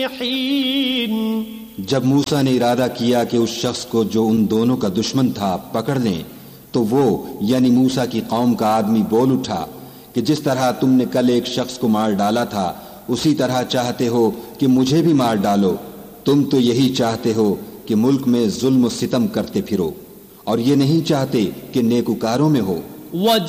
जब मूसा ने इरादा किया कि उस शख्स को जो उन दोनों का दुश्मन था पकड़ लें, तो वो यानी मूसा की कौम का आदमी बोल उठा कि जिस तरह तुमने कल एक शख्स को मार डाला था, उसी तरह चाहते हो कि मुझे भी मार डालो। तुम तो यही चाहते हो कि मुल्क में जुल्म सितम करते फिरो, और ये नहीं चाहते कि नेकुकारों में हो।